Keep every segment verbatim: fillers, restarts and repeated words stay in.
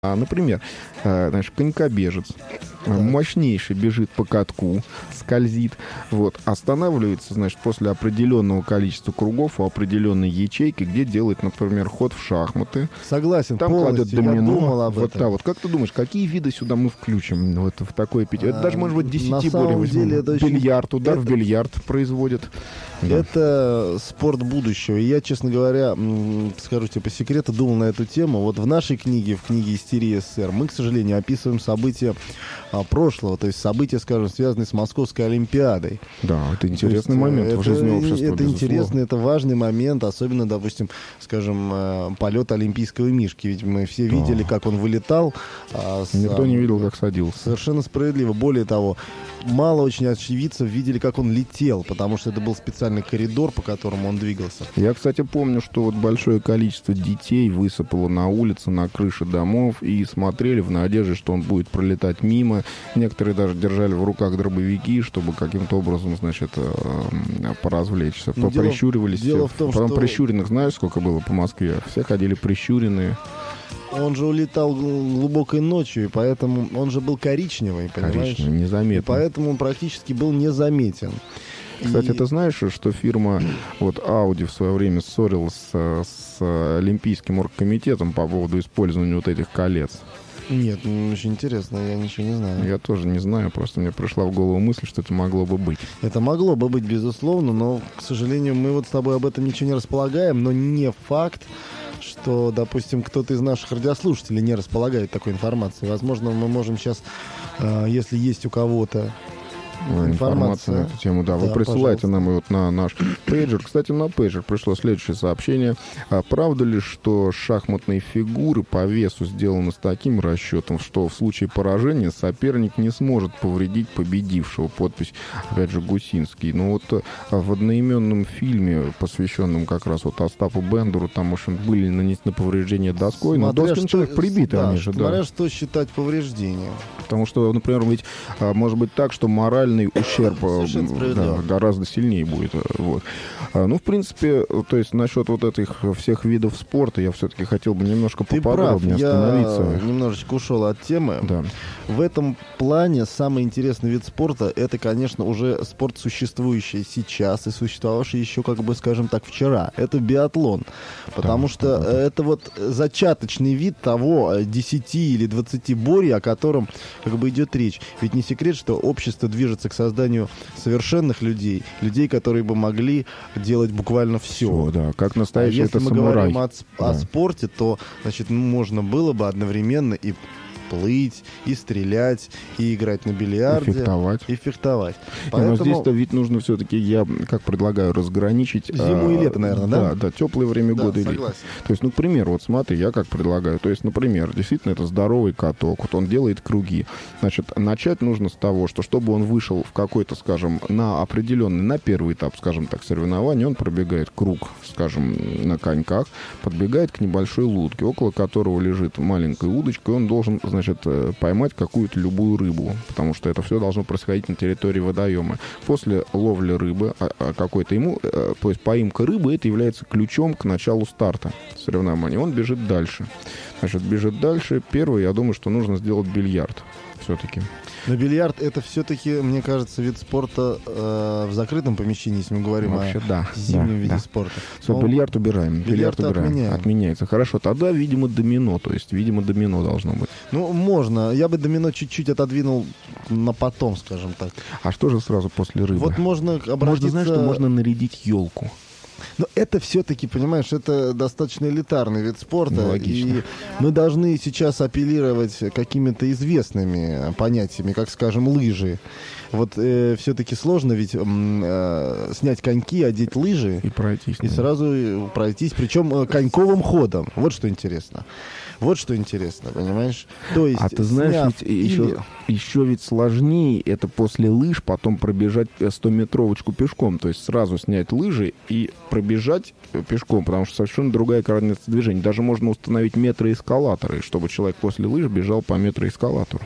А, например, э, знаешь, конькобежец, э, мощнейший бежит по катку, скользит, вот, останавливается, значит, после определенного количества кругов у определенной ячейки, где делает, например, ход в шахматы. Согласен, Там кладет полностью. домино. Я думал об вот, этом. да, вот как ты думаешь, какие виды сюда мы включим вот в такое питье? Это даже, может быть, На десятиборье самом возьмем. деле это очень- Бильярд, удар это- в бильярд производит. Да. Это спорт будущего. И я, честно говоря, м, скажу тебе по секрету, думал на эту тему. Вот в нашей книге, в книге «Истерия СССР», мы, к сожалению, описываем события а, прошлого, то есть события, скажем, связанные с Московской Олимпиадой. Да, это интересный То есть, момент э, в жизни это, общества, это безусловно. интересно, это важный момент, особенно, допустим, скажем, э, полет олимпийского мишки. Ведь мы все Да. видели, как он вылетал. а, с- Никто не видел, как садился. Совершенно справедливо. Более того, мало очень очевидцев видели, как он летел, потому что это был специальный коридор, по которому он двигался. Я, кстати, помню, что вот большое количество детей высыпало на улице, на крыши домов и смотрели в надежде, что он будет пролетать мимо. Некоторые даже держали в руках дробовики, чтобы каким-то образом, значит, э, поразвлечься. Ну, дело- Поприщуривались. дело все. в том, Потом что- прищуренных, знаешь, сколько было по Москве? Все ходили прищуренные. Он же улетал гл- глубокой ночью, и поэтому он же был коричневый, понимаешь? Коричневые, И незаметно. поэтому он практически был незаметен. Кстати, И- ты знаешь, что фирма вот Audi в свое время ссорилась с, с Олимпийским оргкомитетом по поводу использования вот этих колец? Нет, ну, очень интересно, я ничего не знаю. Я тоже не знаю, просто мне пришла в голову мысль, что это могло бы быть. Это могло бы быть, безусловно, но, к сожалению, мы вот с тобой об этом ничего не располагаем, но не факт, что, допустим, кто-то из наших радиослушателей не располагает такой информацией. Возможно, мы можем сейчас, э, если есть у кого-то Информация информация. на эту тему, да. Вы Да, присылайте пожалуйста. нам ее вот на наш пейджер. Кстати, на пейджер пришло следующее сообщение. А правда ли, что шахматные фигуры по весу сделаны с таким расчетом, что в случае поражения соперник не сможет повредить победившего? Подпись, опять же, Гусинский. Ну вот а, в одноименном фильме, посвященном как раз вот Остапу Бендеру, там, в общем, были нанесены повреждения доской, но Смотря доски что- человек прибиты, да, они же, да. смотря что считать повреждением. Потому что, например, ведь а, может быть так, что моральный ущерб а, Совершенно да, справедливо. гораздо сильнее будет. а, Вот. А, ну, в принципе, то есть насчет вот этих всех видов спорта я все-таки хотел бы немножко Ты прав, поподробнее я остановиться. немножечко ушел от темы. Да. В этом плане самый интересный вид спорта — это, конечно, уже спорт, существующий сейчас и существовавший еще, как бы, скажем так, вчера. Это биатлон. Потому Да, что да, да. это вот зачаточный вид того десяти или двадцати борий, о котором как бы идет речь. Ведь не секрет, что общество движется к созданию совершенных людей, людей, которые бы могли делать буквально все. Все, да. Как А настоящий если это мы самурай. говорим о, сп- о Да. спорте, то, значит, ну, можно было бы одновременно и плыть, и стрелять, и играть на бильярде, И фехтовать. и фехтовать. Не, Поэтому Но здесь-то ведь нужно все-таки, я как предлагаю, разграничить... Зиму а, и лето, наверное, да? Да, да, теплое время Да, года и лето. согласен. То есть, ну, к примеру, вот смотри, я как предлагаю. То есть, например, действительно, это здоровый каток, вот он делает круги. Значит, начать нужно с того, что чтобы он вышел в какой-то, скажем, на определенный, на первый этап, скажем так, соревнования, он пробегает круг, скажем, на коньках, подбегает к небольшой лодке, около которого лежит маленькая удочка, и он должен, значит, э, поймать какую-то любую рыбу, потому что это все должно происходить на территории водоема. После ловли рыбы а, а, какой-то ему, э, то есть поимка рыбы, это является ключом к началу старта соревнований. Он бежит дальше. Значит, бежит дальше. Первый, я думаю, что нужно сделать бильярд все-таки. Но бильярд — это все-таки, мне кажется, вид спорта э, в закрытом помещении, если мы говорим Вообще, о да. зимнем да, виде да. спорта. Все, Но бильярд убираем. Бильярд, бильярд убираем. отменяем. Отменяется. Хорошо, тогда, видимо, домино. То есть, видимо, домино должно быть. Ну, можно. Я бы домино чуть-чуть отодвинул на потом, скажем так. А что же сразу после рыбы? Вот можно обратиться... Можно, знаешь, что можно нарядить елку. Но это все-таки, понимаешь, это достаточно элитарный вид спорта. Ну, логично. И мы должны сейчас апеллировать какими-то известными понятиями, как, скажем, лыжи. Вот э, все-таки сложно ведь м, э, снять коньки, одеть лыжи И пройтись. и да. сразу пройтись, причем э, коньковым ходом. Вот что интересно. Вот что интересно, понимаешь? То есть, А ты знаешь, сняв ведь еще, или- еще ведь сложнее это после лыж потом пробежать стометровочку пешком. То есть сразу снять лыжи и пробежать пешком, потому что совершенно другая координация движения. Даже можно установить метроэскалаторы, чтобы человек после лыж бежал по метроэскалатору.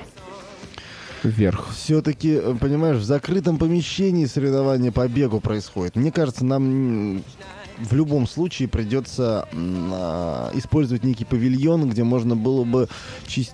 Вверх. Все-таки, понимаешь, в закрытом помещении соревнования по бегу происходит. Мне кажется, нам в любом случае придется м, а, использовать некий павильон, где можно было бы